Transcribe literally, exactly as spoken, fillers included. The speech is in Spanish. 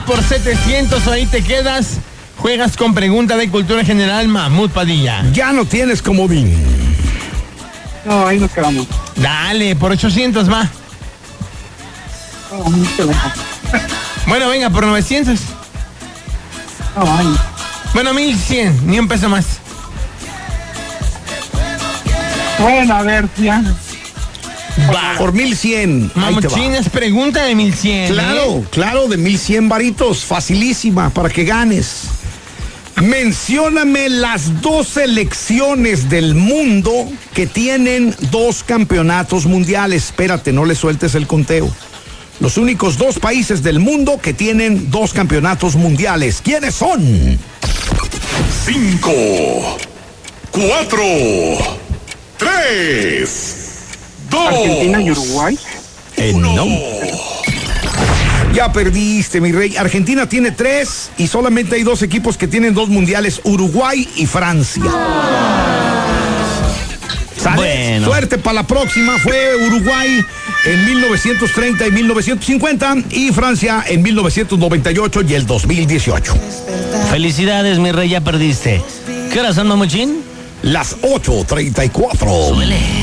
por setecientos, ahí te quedas. Juegas con pregunta de cultura general, Mahmoud Padilla. Ya no tienes comodín. No, ahí nos quedamos. Dale, por ochocientos va. No, mucho lejos. Bueno, venga, por novecientos. No, ahí. Bueno, mil cien, ni un peso más. Bueno, a ver, ya. Va. Por mil cien. Ahí te va. Mamuchín, es pregunta de mil cien. Claro, ¿eh? claro, de mil cien varitos. Facilísima para que ganes. Mencióname las dos selecciones del mundo que tienen dos campeonatos mundiales. Espérate, no le sueltes el conteo. Los únicos dos países del mundo que tienen dos campeonatos mundiales. ¿Quiénes son? Cinco, cuatro, tres, dos. Argentina y Uruguay. Eh, no. Ya perdiste, mi rey. Argentina tiene tres y solamente hay dos equipos que tienen dos mundiales, Uruguay y Francia. ¿Sale? Bueno. Suerte para la próxima. Fue Uruguay en mil novecientos treinta y mil novecientos cincuenta y Francia en mil novecientos noventa y ocho y el dos mil dieciocho. Felicidades, mi rey, ya perdiste. ¿Qué horas son, Mamuchín? Las ocho treinta y cuatro. Súbele.